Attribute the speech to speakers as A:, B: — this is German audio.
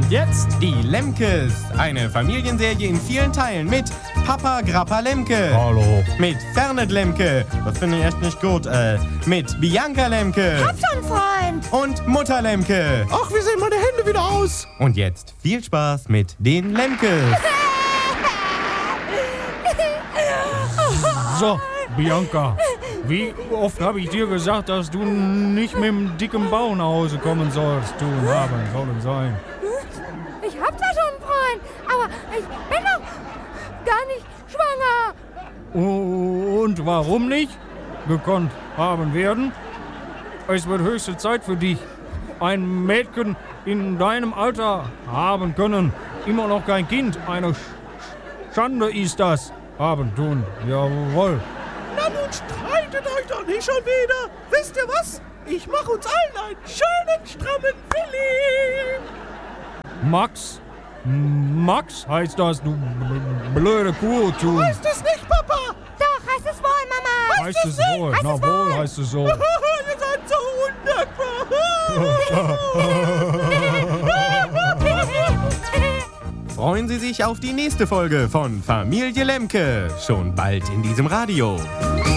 A: Jetzt die Lemkes. Eine Familienserie in vielen Teilen mit Papa Grappa Lemke.
B: Hallo.
A: Mit Fernet Lemke. Das finde ich echt nicht gut. Mit Bianca Lemke.
C: Hab schon, Freund.
A: Und Mutter Lemke.
B: Ach, wie sehen meine Hände wieder aus?
A: Und jetzt viel Spaß mit den Lemkes.
B: So, Bianca, wie oft habe ich dir gesagt, dass du nicht mit dem dicken Bauch nach Hause kommen sollst? Sollen sein.
C: Ich hab zwar schon einen Freund, aber ich bin doch gar nicht schwanger.
B: Und warum nicht gekonnt haben werden? Es wird höchste Zeit für dich. Ein Mädchen in deinem Alter haben können. Immer noch kein Kind. Eine Schande ist das. Haben tun. Jawohl.
D: Na nun streitet euch doch nicht schon wieder. Wisst ihr was? Ich mach uns allen einen schönen, strammen Willi.
B: Max? Max heißt das, du blöde Kuh. Du
D: Weißt es nicht, Papa?
C: Doch, heißt es wohl, Mama.
B: heißt es wohl.
C: Heißt
B: Na
C: es
B: wohl
C: wohl.
B: heißt es so.
D: Ihr seid so undankbar.
A: Freuen Sie sich auf die nächste Folge von Familie Lemke. Schon bald in diesem Radio.